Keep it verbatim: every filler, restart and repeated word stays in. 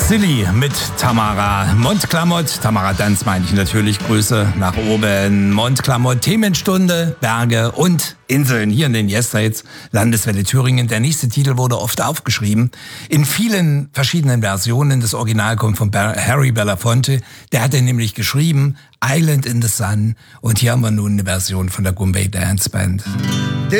Silly mit Tamara Montklamott. Tamara Danz meine ich natürlich. Grüße nach oben. Montklamott, Themenstunde, Berge und Inseln hier in den Yesterdays, Landeswelle Thüringen. Der nächste Titel wurde oft aufgeschrieben. In vielen verschiedenen Versionen. Das Original kommt von Harry Belafonte. Der hat nämlich geschrieben Island in the Sun. Und hier haben wir nun eine Version von der Goombay Dance Band.